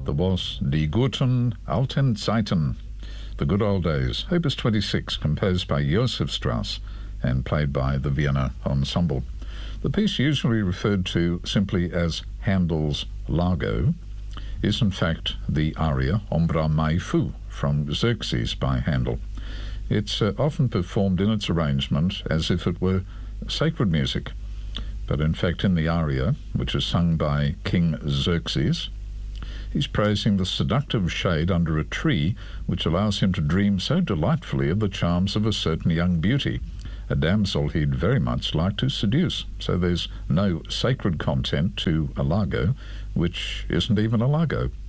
There was Die guten alten Zeiten, the good old days, Opus 26, composed by Josef Strauss and played by the Vienna Ensemble. The piece, usually referred to simply as Handel's Largo, is in fact the aria Ombra Mai Fu from Xerxes by Handel. It's often performed in its arrangement as if it were sacred music, but in fact in the aria, which is sung by King Xerxes, he's praising the seductive shade under a tree which allows him to dream so delightfully of the charms of a certain young beauty, a damsel he'd very much like to seduce. So there's no sacred content to a largo, which isn't even a largo.